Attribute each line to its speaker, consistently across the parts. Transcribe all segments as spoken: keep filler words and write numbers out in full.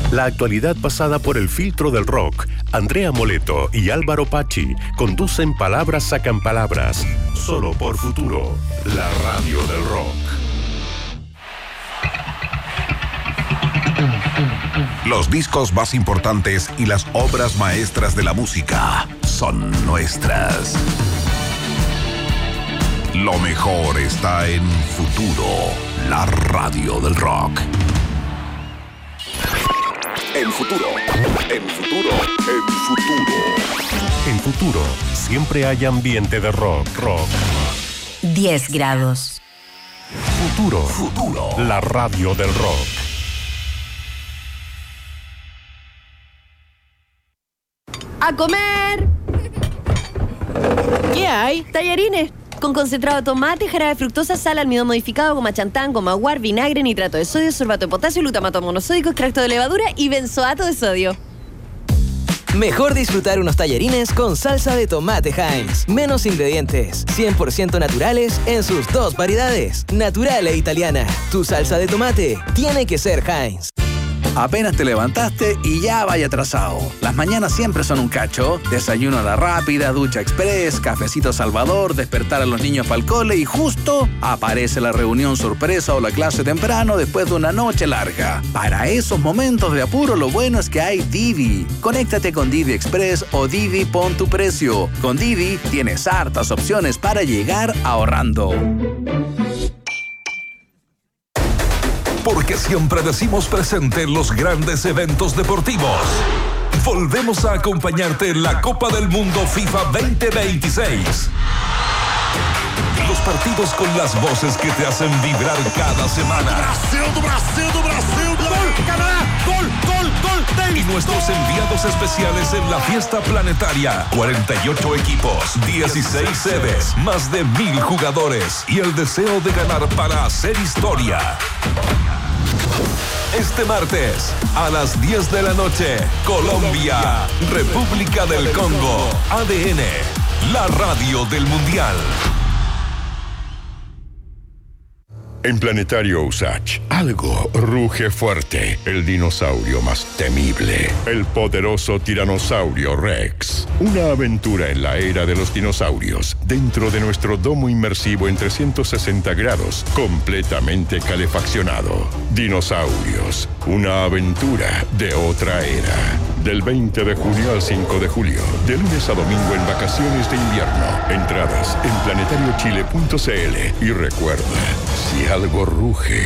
Speaker 1: La actualidad pasada por el filtro del rock. Andrea Moleto y Álvaro Pachi conducen Palabras Sacan Palabras. Solo por Futuro, la radio del rock.
Speaker 2: Los discos más importantes y las obras maestras de la música son nuestras. Lo mejor está en Futuro, la radio del rock. En Futuro, en Futuro, en Futuro.
Speaker 1: En Futuro, siempre hay ambiente de rock, rock.
Speaker 3: diez grados.
Speaker 1: Futuro,
Speaker 2: Futuro,
Speaker 1: la radio del rock.
Speaker 4: ¡A comer!
Speaker 5: ¿Qué hay?
Speaker 4: Tallarines. Con concentrado de tomate, jarabe de fructosa, sal, almidón modificado, goma chantán, goma guar, vinagre, nitrato de sodio, sorbato de potasio, glutamato monosódico, extracto de levadura y benzoato de sodio.
Speaker 5: Mejor disfrutar unos tallarines con salsa de tomate Heinz. Menos ingredientes, cien por ciento naturales en sus dos variedades, natural e italiana. Tu salsa de tomate tiene que ser Heinz.
Speaker 6: Apenas te levantaste y ya vaya atrasado. Las mañanas siempre son un cacho. Desayuno a la rápida, ducha express, cafecito Salvador, despertar a los niños para el cole y justo aparece la reunión sorpresa o la clase temprano después de una noche larga. Para esos momentos de apuro, lo bueno es que hay Didi. Conéctate con Didi Express o Didi Pon tu Precio. Con Didi tienes hartas opciones para llegar ahorrando.
Speaker 2: Porque siempre decimos presente en los grandes eventos deportivos. Volvemos a acompañarte en la Copa del Mundo FIFA veinte veintiséis. Los partidos con las voces que te hacen vibrar cada semana.
Speaker 7: Brasil, do Brasil, do Brasil, do gol, Canadá, gol, gol, gol.
Speaker 2: Y nuestros enviados especiales en la fiesta planetaria. cuarenta y ocho equipos, dieciséis sedes, más de mil jugadores y el deseo de ganar para hacer historia. Este martes, a las diez de la noche, Colombia, República del Congo, A D N, la radio del Mundial.
Speaker 1: En Planetario Usach, algo ruge fuerte. El dinosaurio más temible. El poderoso tiranosaurio Rex. Una aventura en la era de los dinosaurios. Dentro de nuestro domo inmersivo en trescientos sesenta grados. Completamente calefaccionado. Dinosaurios. Una aventura de otra era. Del veinte de junio al cinco de julio. De lunes a domingo en vacaciones de invierno. Entradas en planetario chile punto c l. Y recuerda, si algo ruge,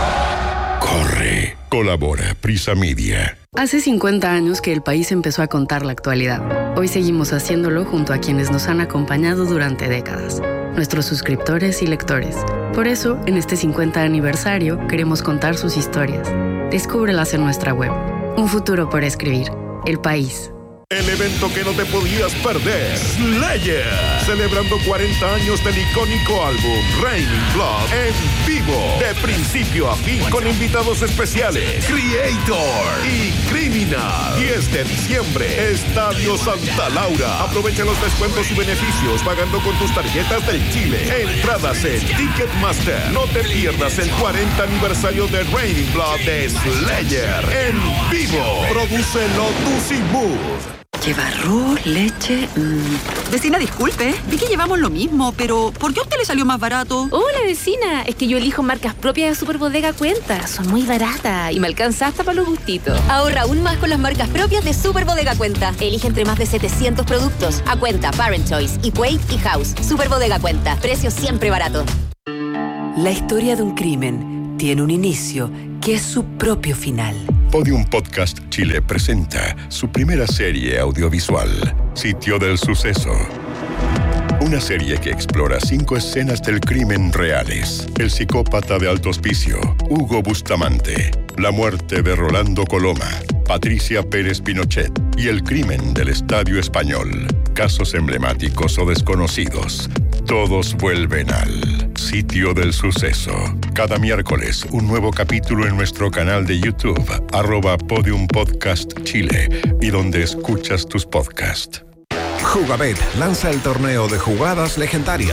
Speaker 1: corre. Colabora Prisa Media.
Speaker 8: Hace cincuenta años que el país empezó a contar la actualidad. Hoy seguimos haciéndolo junto a quienes nos han acompañado durante décadas, nuestros suscriptores y lectores. Por eso, en este cincuenta aniversario, queremos contar sus historias. Descúbrelas en nuestra web. Un futuro por escribir. El País.
Speaker 7: El evento que no te podías perder, Slayer, celebrando cuarenta años del icónico álbum Raining Blood en vivo, de principio a fin, con invitados especiales, Creator y Criminal. diez de diciembre, Estadio Santa Laura. Aprovecha los descuentos y beneficios pagando con tus tarjetas del Chile. Entradas en Ticketmaster. No te pierdas el cuarenta aniversario de Raining Blood de Slayer en vivo. Produce Lotus y Mood.
Speaker 9: Lleva arroz, leche... Mmm. Vecina, disculpe, vi que llevamos lo mismo, pero ¿por qué a usted le salió más barato?
Speaker 10: Hola, vecina, es que yo elijo marcas propias de Super Bodega Cuenta. Son muy baratas y me alcanza hasta para los gustitos.
Speaker 4: Ahorra aún más con las marcas propias de Super Bodega Cuenta. Elige entre más de setecientos productos. A Cuenta, Parent Choice, Equate y House. Super Bodega Cuenta. Precio siempre barato.
Speaker 11: La historia de un crimen tiene un inicio que es su propio final.
Speaker 1: Podium Podcast Chile presenta su primera serie audiovisual, Sitio del Suceso. Una serie que explora cinco escenas del crimen reales. El psicópata de Alto Hospicio, Hugo Bustamante. La muerte de Rolando Coloma, Patricia Pérez Pinochet. Y el crimen del Estadio Español. Casos emblemáticos o desconocidos. Todos vuelven al Sitio del Suceso. Cada miércoles, un nuevo capítulo en nuestro canal de YouTube, arroba Podium Podcast Chile, y donde escuchas tus podcasts.
Speaker 2: Jugabet lanza el torneo de jugadas legendarias.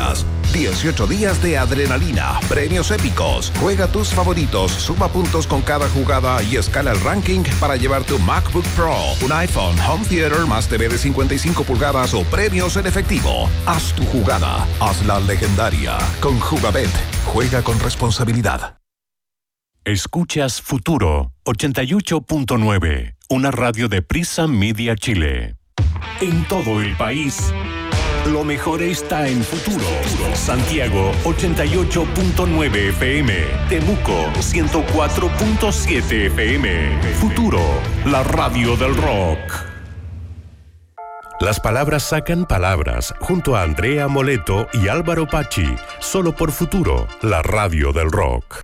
Speaker 12: dieciocho días de adrenalina, premios épicos. Juega tus favoritos, suma puntos con cada jugada y escala el ranking para llevar tu MacBook Pro, un iPhone, home theater más T V de cincuenta y cinco pulgadas o premios en efectivo. Haz tu jugada, hazla legendaria. Con Jugabet, juega con responsabilidad.
Speaker 13: Escuchas Futuro ochenta y ocho punto nueve, una radio de Prisa Media Chile. En todo el país, lo mejor está en Futuro. Santiago ochenta y ocho punto nueve F M, Temuco ciento cuatro punto siete F M. Futuro, la radio del rock.
Speaker 1: Las palabras sacan palabras, junto a Andrea Moleto y Álvaro Pachi, solo por Futuro, la radio del rock.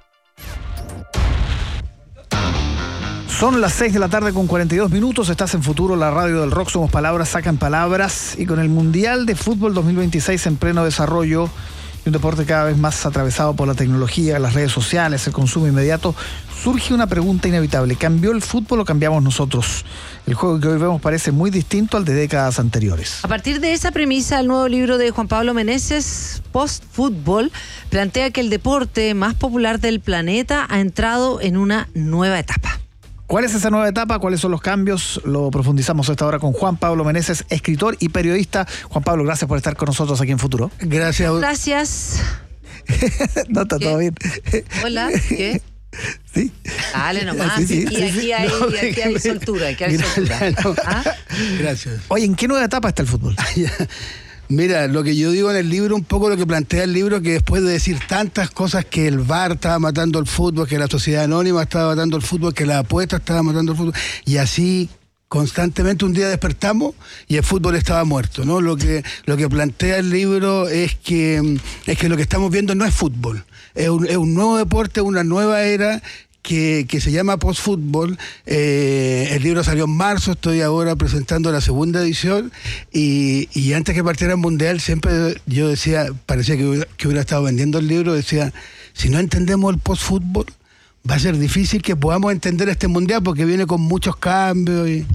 Speaker 14: Son las seis de la tarde con cuarenta y dos minutos, estás en Futuro, la radio del rock, somos palabras, sacan palabras, y con el Mundial de Fútbol dos mil veintiséis en pleno desarrollo y un deporte cada vez más atravesado por la tecnología, las redes sociales, el consumo inmediato, surge una pregunta inevitable: ¿cambió el fútbol o cambiamos nosotros? El juego que hoy vemos parece muy distinto al de décadas anteriores.
Speaker 15: A partir de esa premisa, el nuevo libro de Juan Pablo Meneses, Post-Fútbol, plantea que el deporte más popular del planeta ha entrado en una nueva etapa.
Speaker 14: ¿Cuál es esa nueva etapa? ¿Cuáles son los cambios? Lo profundizamos a esta hora con Juan Pablo Meneses, escritor y periodista. Juan Pablo, gracias por estar con nosotros aquí en Futuro.
Speaker 16: Gracias.
Speaker 15: Gracias.
Speaker 14: No, está ¿Qué? Todo bien.
Speaker 15: Hola, ¿qué?
Speaker 14: Sí.
Speaker 15: Dale nomás. Sí, sí, y aquí sí, hay, no, y aquí hay soltura. Aquí hay soltura. No. ¿Ah?
Speaker 16: Gracias.
Speaker 14: Oye, ¿en qué nueva etapa está el fútbol?
Speaker 16: Mira, lo que yo digo en el libro, un poco lo que plantea el libro, que después de decir tantas cosas, que el V A R estaba matando el fútbol, que la sociedad anónima estaba matando el fútbol, que la apuesta estaba matando el fútbol, y así constantemente un día despertamos y el fútbol estaba muerto, ¿no? Lo que, lo que plantea el libro es que, es que lo que estamos viendo no es fútbol, es un, es un nuevo deporte, una nueva era, Que, que se llama Post-Fútbol. Eh, el libro salió en marzo, estoy ahora presentando la segunda edición, y, y antes que partiera el Mundial siempre yo decía, parecía que hubiera, que hubiera estado vendiendo el libro, decía, si no entendemos el Post-Fútbol va a ser difícil que podamos entender este Mundial, porque viene con muchos cambios y,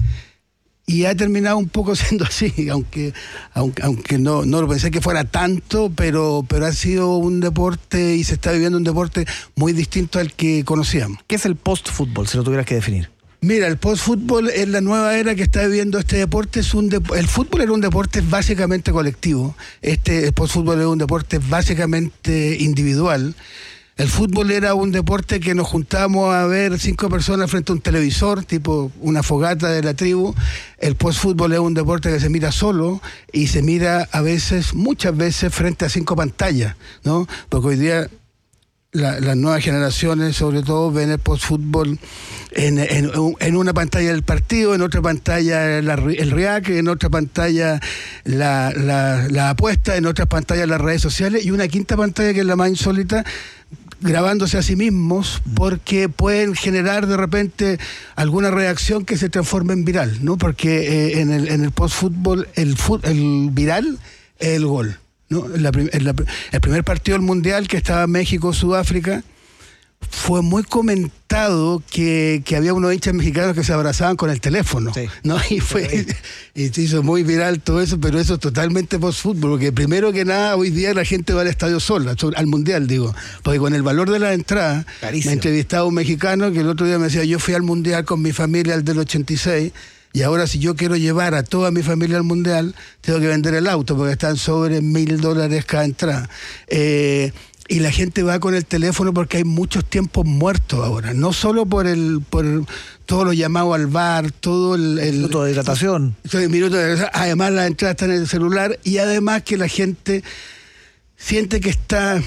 Speaker 16: y ha terminado un poco siendo así, aunque aunque, aunque no, no lo pensé que fuera tanto, pero, pero ha sido un deporte y se está viviendo un deporte muy distinto al que conocíamos.
Speaker 14: ¿Qué es el post-fútbol, si lo tuvieras que definir?
Speaker 16: Mira, el post-fútbol es la nueva era que está viviendo este deporte. Es un de, el fútbol era un deporte básicamente colectivo, este el post-fútbol es un deporte básicamente individual. El fútbol era un deporte que nos juntábamos a ver cinco personas frente a un televisor, tipo una fogata de la tribu. El post-fútbol es un deporte que se mira solo y se mira a veces, muchas veces, frente a cinco pantallas, ¿no? Porque hoy día la, las nuevas generaciones, sobre todo, ven el post-fútbol en, en, en una pantalla del partido, en otra pantalla la, el react, en otra pantalla la, la, la apuesta, en otras pantallas las redes sociales, y una quinta pantalla que es la más insólita, grabándose a sí mismos, porque pueden generar de repente alguna reacción que se transforme en viral, ¿no? Porque eh, en el en el post-fútbol el, el viral es el gol, ¿no? La, la, el primer partido del Mundial, que estaba México-Sudáfrica, fue muy comentado que, que había unos hinchas mexicanos que se abrazaban con el teléfono, sí, ¿no? Y fue y se hizo muy viral todo eso, pero eso es totalmente post-fútbol, porque primero que nada hoy día la gente va al estadio sola, al Mundial, digo, porque con el valor de la entrada, me entrevistaba un mexicano que el otro día me decía, yo fui al Mundial con mi familia al del ochenta y seis, y ahora si yo quiero llevar a toda mi familia al Mundial, tengo que vender el auto, porque están sobre mil dólares cada entrada. Eh... Y la gente va con el teléfono porque hay muchos tiempos muertos ahora, no solo por el por todo lo llamado al V A R, todo el... el
Speaker 14: minuto de hidratación.
Speaker 16: El minuto de hidratación. Además las entradas están en el celular, y además que la gente siente que está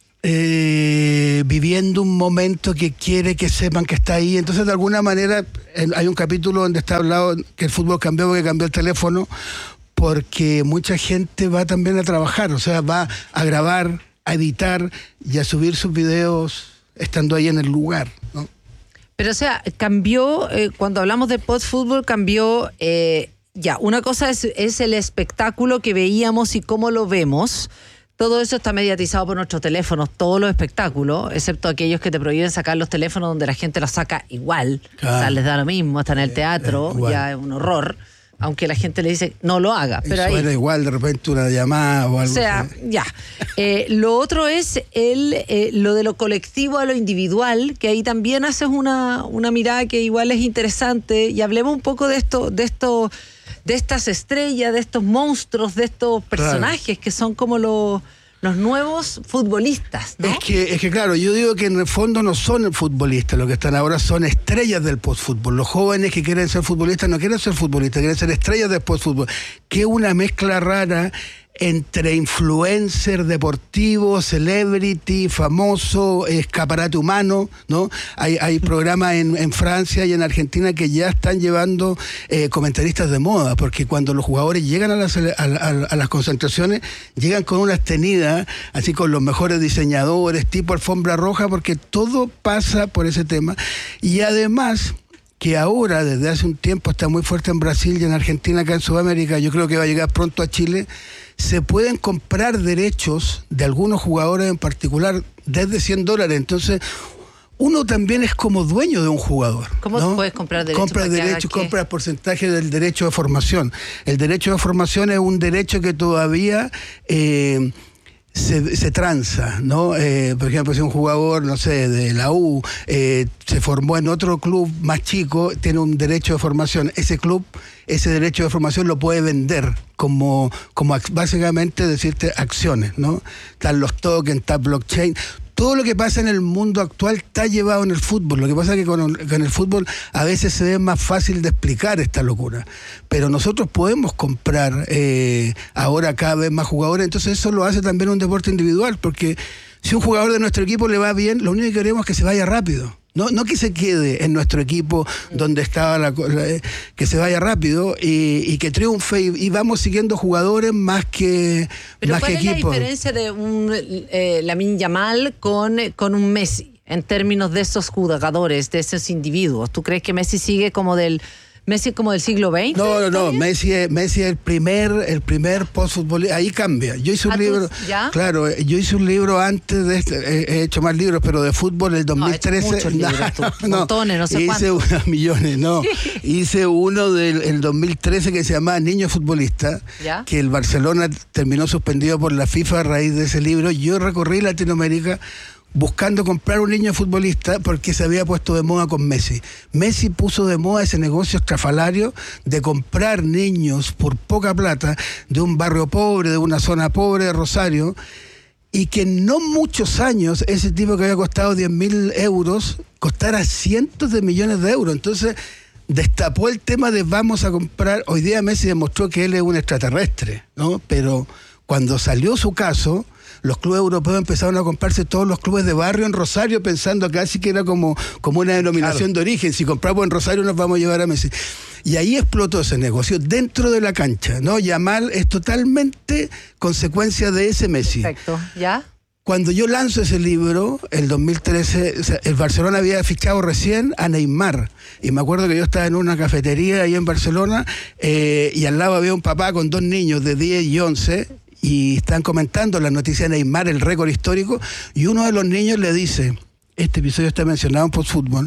Speaker 16: eh, viviendo un momento que quiere que sepan que está ahí. Entonces, de alguna manera, hay un capítulo donde está hablado que el fútbol cambió porque cambió el teléfono, porque mucha gente va también a trabajar, o sea, va a grabar, a editar y a subir sus videos estando ahí en el lugar, ¿no?
Speaker 15: Pero o sea, cambió, eh, cuando hablamos de post-fútbol, cambió, eh, ya, una cosa es, es el espectáculo que veíamos y cómo lo vemos. Todo eso está mediatizado por nuestros teléfonos, todos los espectáculos, excepto aquellos que te prohíben sacar los teléfonos, donde la gente los saca igual, claro. O sea, les da lo mismo, está en el teatro, eh, eh, ya es un horror. aunque la gente le dice no lo haga. Pero
Speaker 16: Eso
Speaker 15: ahí,
Speaker 16: era igual de repente una llamada o algo.
Speaker 15: o sea,
Speaker 16: así.
Speaker 15: ya. Eh, lo otro es el eh, lo de lo colectivo a lo individual, que ahí también haces una, una mirada que igual es interesante. Y hablemos un poco de esto, de esto, de estas estrellas, de estos monstruos, de estos personajes claro. que son como los, los nuevos futbolistas, ¿no?
Speaker 16: Es que, es que claro, yo digo que en el fondo no son futbolistas, lo que están ahora son estrellas del postfútbol. Los jóvenes que quieren ser futbolistas no quieren ser futbolistas, quieren ser estrellas del postfútbol. Que es una mezcla rara entre influencer deportivo, celebrity, famoso, escaparate humano, ¿no? Hay, hay programas en, en Francia y en Argentina que ya están llevando eh, comentaristas de moda, porque cuando los jugadores llegan a las, a, a, a las concentraciones, llegan con unas tenidas, así con los mejores diseñadores, tipo alfombra roja, porque todo pasa por ese tema. Y además, que ahora, desde hace un tiempo, está muy fuerte en Brasil y en Argentina, acá en Sudamérica, yo creo que va a llegar pronto a Chile, se pueden comprar derechos de algunos jugadores en particular desde cien dólares. Entonces, uno también es como dueño de un jugador.
Speaker 15: ¿Cómo
Speaker 16: ¿no?
Speaker 15: puedes comprar derechos?
Speaker 16: Compras derechos, compras porcentaje del derecho de formación. El derecho de formación es un derecho que todavía Eh, Se, se tranza, ¿no? Eh, por ejemplo, si un jugador, no sé, de la U, eh, se formó en otro club más chico, tiene un derecho de formación. Ese club, ese derecho de formación lo puede vender como, como básicamente decirte acciones, ¿no? Están los tokens, está blockchain. Todo lo que pasa en el mundo actual está llevado en el fútbol. Lo que pasa es que con, con el fútbol a veces se ve más fácil de explicar esta locura. Pero nosotros podemos comprar eh, ahora cada vez más jugadores, entonces eso lo hace también un deporte individual, porque si un jugador de nuestro equipo le va bien, lo único que queremos es que se vaya rápido. No, no que se quede en nuestro equipo donde estaba la, la que se vaya rápido y, y que triunfe y, y vamos siguiendo jugadores más que
Speaker 15: Pero
Speaker 16: más
Speaker 15: ¿cuál
Speaker 16: que
Speaker 15: es
Speaker 16: equipo.
Speaker 15: la diferencia de un eh, Lamine Yamal con, con un Messi en términos de esos jugadores, de esos individuos? ¿Tú crees que Messi sigue como del Messi como del siglo veinte?
Speaker 16: No, no, no. Messi es, Messi es el primer, el primer postfutbolista. Ahí cambia. Yo hice un libro.
Speaker 15: ¿Ya?
Speaker 16: Claro, yo hice un libro antes de este. He, he hecho más libros, pero de fútbol el dos mil trece.
Speaker 15: No, he hecho muchos libros, tú,
Speaker 16: no,
Speaker 15: montones, no sé
Speaker 16: hice
Speaker 15: cuántos.
Speaker 16: unos millones, no. Hice uno del el dos mil trece que se llamaba Niño Futbolista,
Speaker 15: ¿Ya?
Speaker 16: que el Barcelona terminó suspendido por la FIFA a raíz de ese libro. Yo recorrí Latinoamérica buscando comprar un niño futbolista porque se había puesto de moda con Messi. Messi puso de moda ese negocio estrafalario de comprar niños por poca plata de un barrio pobre, de una zona pobre de Rosario, y que en no muchos años ese tipo que había costado diez mil euros costara cientos de millones de euros. Entonces destapó el tema de vamos a comprar. Hoy día Messi demostró que él es un extraterrestre, ¿no? Pero cuando salió su caso, los clubes europeos empezaron a comprarse todos los clubes de barrio en Rosario, pensando casi que era como, como una denominación claro. de origen. Si compramos en Rosario nos vamos a llevar a Messi. Y ahí explotó ese negocio dentro de la cancha, ¿no? Yamal es totalmente consecuencia de ese Messi.
Speaker 15: Perfecto, ¿ya?
Speaker 16: Cuando yo lanzo ese libro, el dos mil trece, o sea, el Barcelona había fichado recién a Neymar. Y me acuerdo que yo estaba en una cafetería ahí en Barcelona eh, y al lado había un papá con dos niños de diez y once y están comentando la noticia de Neymar, el récord histórico, y uno de los niños le dice, este episodio está mencionado en Postfútbol,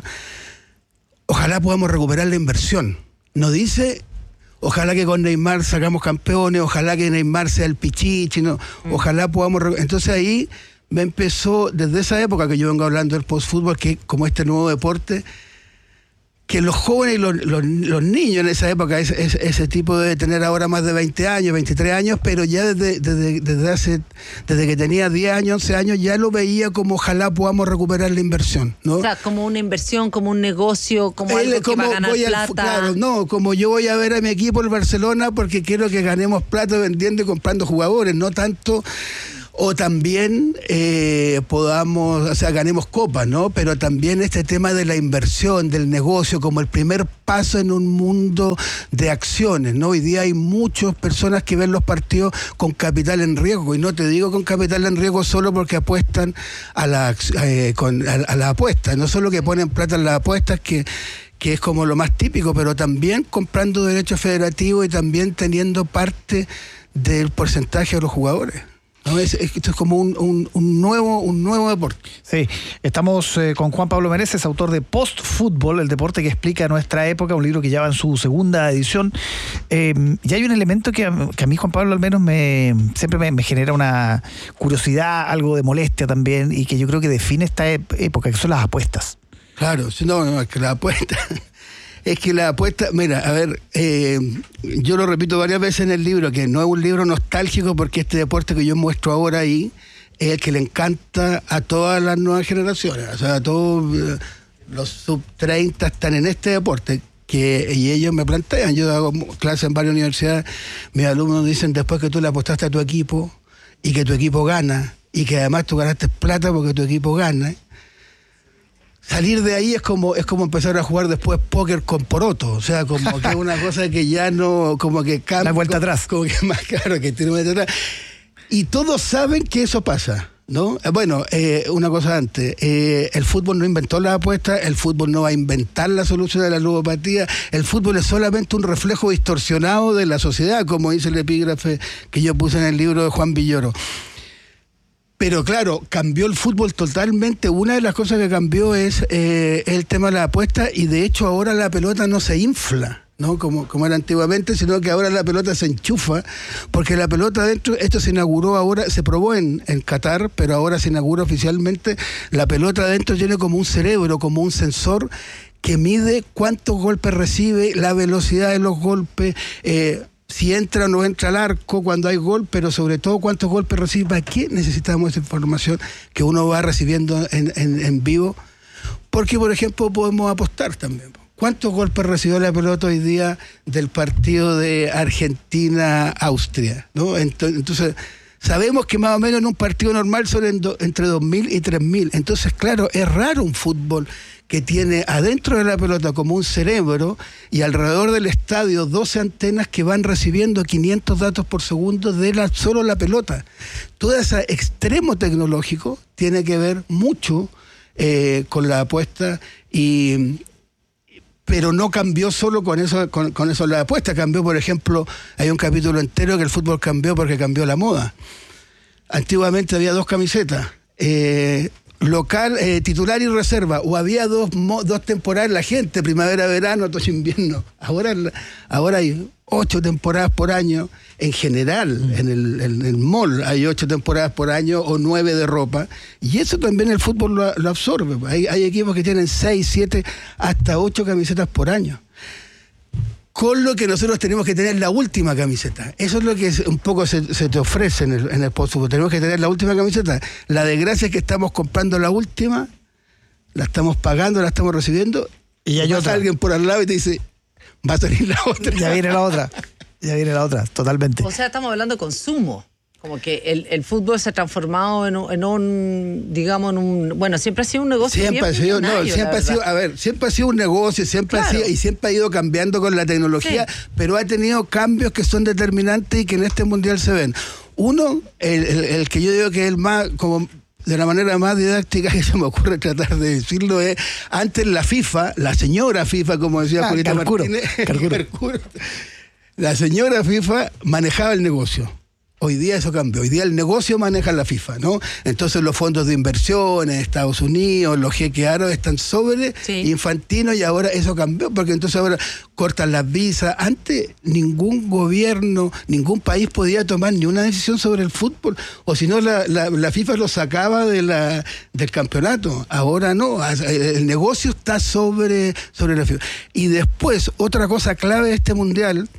Speaker 16: ojalá podamos recuperar la inversión. No dice, ojalá que con Neymar sacamos campeones, ojalá que Neymar sea el pichichi, no, mm. ojalá podamos... Entonces ahí me empezó, desde esa época que yo vengo hablando del postfútbol, que como este nuevo deporte, que los jóvenes y los, los, los niños en esa época, ese, ese, ese tipo debe tener ahora más de veinte años, veintitrés años, pero ya desde, desde, desde, hace, desde que tenía diez años, once años, ya lo veía como ojalá podamos recuperar la inversión, ¿no?
Speaker 15: O sea, como una inversión, como un negocio, como Él, algo como que va a ganar plata. Al,
Speaker 16: claro, no, como yo voy a ver a mi equipo, el Barcelona, porque quiero que ganemos plata vendiendo y comprando jugadores, no tanto... O también eh, podamos, o sea, ganemos copas, ¿no? Pero también este tema de la inversión, del negocio, como el primer paso en un mundo de acciones, ¿no? Hoy día hay muchas personas que ven los partidos con capital en riesgo, y no te digo con capital en riesgo solo porque apuestan a la, eh, con, a, a la apuesta, no solo que ponen plata en las apuestas, que que es como lo más típico, pero también comprando derechos federativos y también teniendo parte del porcentaje de los jugadores. No, es, es, esto es como un, un, un, nuevo, un nuevo deporte.
Speaker 14: Sí, estamos eh, con Juan Pablo Meneses, autor de Post Fútbol, el deporte que explica nuestra época, un libro que ya va en su segunda edición. Eh, y hay un elemento que a, que a mí, Juan Pablo, al menos me siempre me, me genera una curiosidad, algo de molestia también, y que yo creo que define esta ep- época, que son las apuestas.
Speaker 16: Claro, no, no, es que la apuesta... Es que la apuesta, mira, a ver, eh, yo lo repito varias veces en el libro, que no es un libro nostálgico porque este deporte que yo muestro ahora ahí es el que le encanta a todas las nuevas generaciones. O sea, a todos eh, los sub treinta están en este deporte. Que, y ellos me plantean, yo hago clases en varias universidades, mis alumnos dicen, después que tú le apostaste a tu equipo y que tu equipo gana y que además tú ganaste plata porque tu equipo gana, salir de ahí es como es como empezar a jugar después póker con poroto, o sea, como que es una cosa que ya no, como que cambia.
Speaker 14: La vuelta
Speaker 16: como,
Speaker 14: atrás.
Speaker 16: Como que más claro que tiene vuelta atrás. Y todos saben que eso pasa, ¿no? Bueno, eh, una cosa antes, eh, el fútbol no inventó las apuestas, el fútbol no va a inventar la solución de la ludopatía, el fútbol es solamente un reflejo distorsionado de la sociedad, como dice el epígrafe que yo puse en el libro de Juan Villoro. Pero claro, cambió el fútbol totalmente. Una de las cosas que cambió es eh, el tema de la apuesta, y de hecho ahora la pelota no se infla, ¿no? Como, como era antiguamente, sino que ahora la pelota se enchufa, porque la pelota adentro, esto se inauguró ahora, se probó en, en Qatar, pero ahora se inaugura oficialmente. La pelota adentro tiene como un cerebro, como un sensor que mide cuántos golpes recibe, la velocidad de los golpes, eh, si entra o no entra al arco cuando hay gol, pero sobre todo cuántos golpes recibe. ¿Para qué necesitamos esa información que uno va recibiendo en, en, en vivo? Porque, por ejemplo, podemos apostar también. ¿Cuántos golpes recibió la pelota hoy día del partido de Argentina-Austria? ¿No? Entonces, sabemos que más o menos en un partido normal son en do, entre dos mil y tres mil. Entonces, claro, es raro un fútbol que tiene adentro de la pelota como un cerebro y alrededor del estadio doce antenas que van recibiendo quinientos datos por segundo de la, solo la pelota. Todo ese extremo tecnológico tiene que ver mucho eh, con la apuesta, y pero no cambió solo con eso, con, con eso la apuesta. Cambió, por ejemplo, hay un capítulo entero que el fútbol cambió porque cambió la moda. Antiguamente había dos camisetas, eh, local, eh, titular y reserva, o había dos, dos temporadas la gente, primavera, verano, otoño, invierno. Ahora, ahora hay ocho temporadas por año en general, mm. en, el, en el mall hay ocho temporadas por año o nueve de ropa, y eso también el fútbol lo, lo absorbe. Hay, hay equipos que tienen seis, siete, hasta ocho camisetas por año. Con lo que nosotros tenemos que tener la última camiseta. Eso es lo que un poco se, se te ofrece en el, en el post-fútbol. Tenemos que tener la última camiseta. La desgracia es que estamos comprando la última, la estamos pagando, la estamos recibiendo, y hay otra. Alguien por al lado y te dice, va a salir la otra.
Speaker 14: Ya viene la otra. Ya viene la otra, totalmente.
Speaker 15: O sea, estamos hablando de consumo. Como que el, el fútbol se ha transformado en un, en un, digamos, en un... Bueno, siempre ha sido un negocio
Speaker 16: siempre
Speaker 15: bien
Speaker 16: ha sido, no, siempre ha sido, a ver, siempre ha sido un negocio, siempre claro. ha sido, y siempre ha ido cambiando con la tecnología, sí. pero ha tenido cambios que son determinantes y que en este mundial se ven. Uno, el, el, el que yo digo que es el más, como de la manera más didáctica que se me ocurre tratar de decirlo, es, antes la FIFA, la señora FIFA, como decía ah, Julita Martínez, Carcuro. La señora FIFA manejaba el negocio. Hoy día eso cambió. Hoy día el negocio maneja la FIFA, ¿no? Entonces los fondos de inversión en Estados Unidos, los jeques árabes están sobre sí. Infantino, y ahora eso cambió, porque entonces ahora cortan las visas. Antes ningún gobierno, ningún país podía tomar ni una decisión sobre el fútbol, o si no la, la, la FIFA lo sacaba de la, del campeonato. Ahora no, el negocio está sobre, sobre la FIFA. Y después, otra cosa clave de este mundial,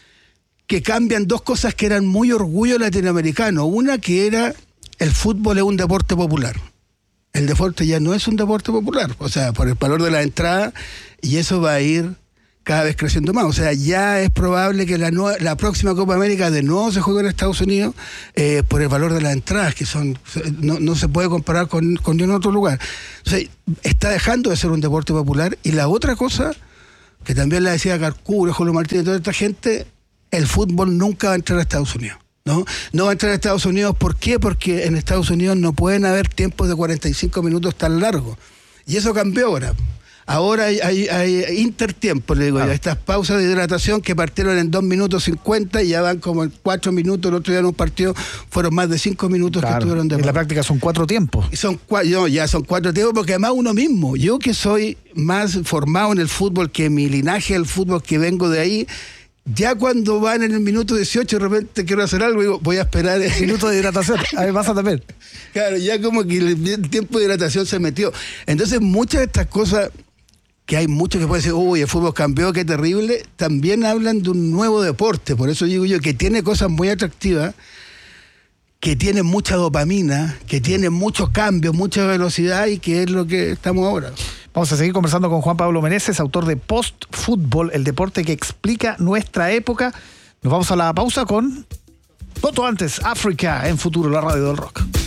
Speaker 16: que cambian dos cosas que eran muy orgullo latinoamericano. Una, que era el fútbol es un deporte popular. El deporte ya no es un deporte popular, o sea, por el valor de la entrada, y eso va a ir cada vez creciendo más. O sea, ya es probable que la, nueva, la próxima Copa América de nuevo se juegue en Estados Unidos eh, por el valor de las entradas, que son no, no se puede comparar con, con ningún otro lugar. O sea, está dejando de ser un deporte popular. Y la otra cosa, que también la decía Carcuro, Julio Martínez, toda esta gente, el fútbol nunca va a entrar a Estados Unidos, ¿no? No va a entrar a Estados Unidos, ¿por qué? Porque en Estados Unidos no pueden haber tiempos de cuarenta y cinco minutos tan largos. Y eso cambió ahora. Ahora hay, hay, hay intertiempo, le digo, ah. estas pausas de hidratación que partieron en dos minutos cincuenta y ya van como en cuatro minutos. El otro día en un partido fueron más de cinco minutos claro. que estuvieron de
Speaker 14: En la práctica son cuatro tiempos.
Speaker 16: Y son no, ya son cuatro tiempos, porque además uno mismo, yo que soy más formado en el fútbol, que mi linaje del fútbol, que vengo de ahí, Ya cuando van en el minuto dieciocho, de repente quiero hacer algo y digo, voy a esperar. El
Speaker 14: minuto de hidratación, a mí pasa también.
Speaker 16: Claro, ya como que el tiempo de hidratación se metió. Entonces, muchas de estas cosas, que hay muchos que pueden decir, uy, el fútbol cambió, qué terrible, también hablan de un nuevo deporte. Por eso digo yo que tiene cosas muy atractivas, que tiene mucha dopamina, que tiene muchos cambios, mucha velocidad y que es lo que estamos ahora.
Speaker 14: Vamos a seguir conversando con Juan Pablo Meneses, autor de Post Fútbol, el deporte que explica nuestra época. Nos vamos a la pausa con Toto antes, África en Futuro, la radio del rock.